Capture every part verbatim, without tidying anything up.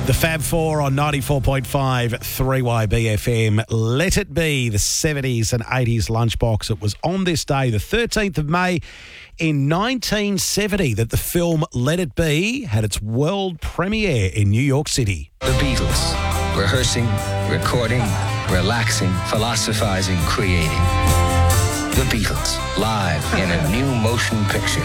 The Fab Four on ninety-four point five three Y B F M. Let It Be, the seventies and eighties lunchbox. It was on this day, the thirteenth of May in nineteen seventy, that the film Let It Be had its world premiere in New York City. The Beatles. Rehearsing, recording, relaxing, philosophizing, creating. The Beatles, live in a new motion picture.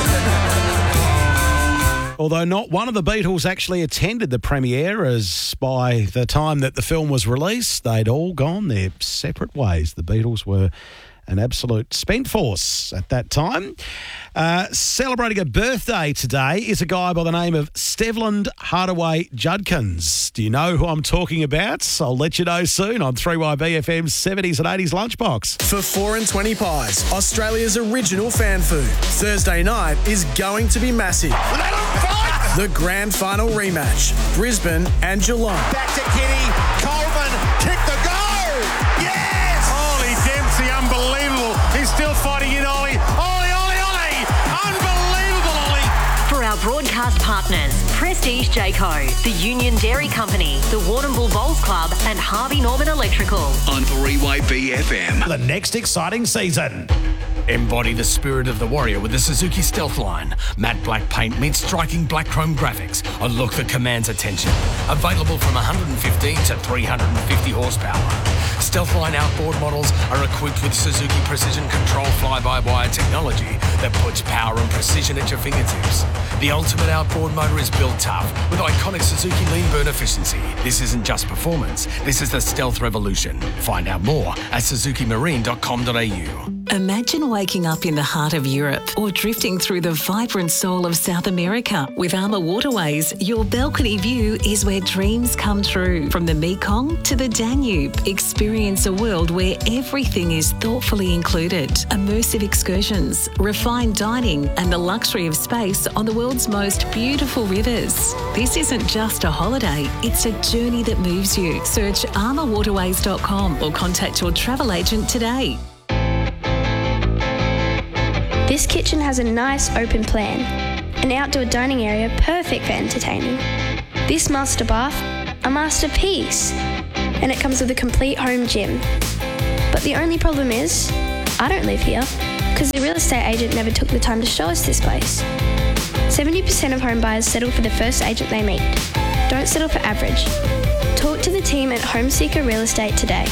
Although not one of the Beatles actually attended the premiere, as by the time that the film was released, they'd all gone their separate ways. The Beatles were an absolute spent force at that time. Uh, celebrating a birthday today is a guy by the name of Stevland Hardaway Judkins. Do you know who I'm talking about? I'll let you know soon on three Y B F M's seventies and eighties Lunchbox. For four and twenty pies, Australia's original fan food. Thursday night is going to be massive. Let 'em fight! The grand final rematch, Brisbane and Geelong. Back to Kitty, Coleman, kick the goal! Yes! Ollie Dempsey, unbelievable. He's still fighting in Ollie. Ollie, Ollie, Ollie! Unbelievable, Ollie! For our broadcast partners, Prestige Jayco, the Union Dairy Company, the Warrnambool Bowls Club and Harvey Norman Electrical. On three Y B F M. The next exciting season. Embody the spirit of the warrior with the Suzuki Stealth line. Matte black paint meets striking black chrome graphics. A look that commands attention. Available from one hundred fifteen to three hundred fifty horsepower. Stealth line outboard models are equipped with Suzuki Precision Control fly-by-wire technology that puts power and precision at your fingertips. The ultimate outboard motor is built tough with iconic Suzuki lean burn efficiency. This isn't just performance. This is the Stealth revolution. Find out more at suzuki marine dot com dot a u. Imagine waking up in the heart of Europe or drifting through the vibrant soul of South America. With Armour Waterways, your balcony view is where dreams come true. From the Mekong to the Danube, experience a world where everything is thoughtfully included. Immersive excursions, refined dining, and the luxury of space on the world's most beautiful rivers. This isn't just a holiday, it's a journey that moves you. Search armour waterways dot com or contact your travel agent today. This kitchen has a nice open plan, an outdoor dining area perfect for entertaining. This master bath, a masterpiece, and it comes with a complete home gym. But the only problem is, I don't live here, because the real estate agent never took the time to show us this place. seventy percent of home buyers settle for the first agent they meet. Don't settle for average. Talk to the team at Homeseeker Real Estate today.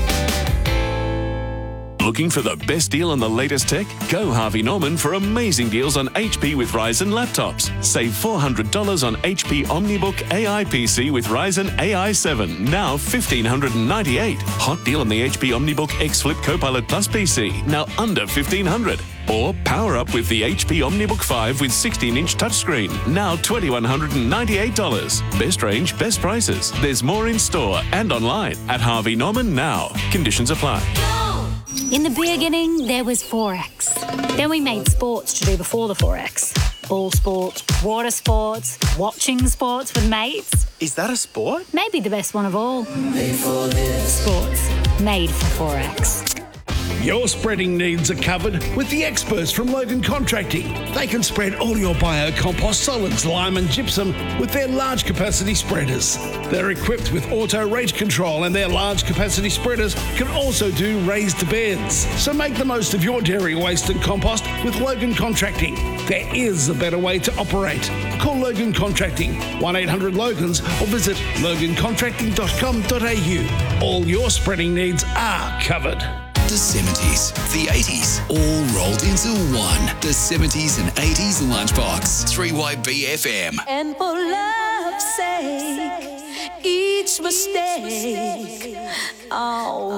Looking for the best deal on the latest tech? Go Harvey Norman for amazing deals on H P with Ryzen laptops. Save four hundred dollars on H P OmniBook A I P C with Ryzen A I seven, now one thousand five hundred ninety-eight dollars. Hot deal on the H P OmniBook X Flip Copilot Plus P C, now under fifteen hundred dollars. Or power up with the H P OmniBook five with sixteen inch touchscreen, now two thousand one hundred ninety-eight dollars. Best range, best prices. There's more in store and online at Harvey Norman now. Conditions apply. In the beginning, there was Forex. Then we made sports to do before the Forex. Ball sports, water sports, watching sports with mates. Is that a sport? Maybe the best one of all. Made for this. Sports. Made for Forex. Your spreading needs are covered with the experts from Logan Contracting. They can spread all your biocompost, solids, lime and gypsum with their large capacity spreaders. They're equipped with auto rate control and their large capacity spreaders can also do raised beds. So make the most of your dairy waste and compost with Logan Contracting. There is a better way to operate. Call Logan Contracting, one eight hundred Logans, or visit logan contracting dot com dot a u. All your spreading needs are covered. The seventies, the eighties, all rolled into one. The seventies and eighties Lunchbox. three Y B F M. And for love's sake, each mistake, oh.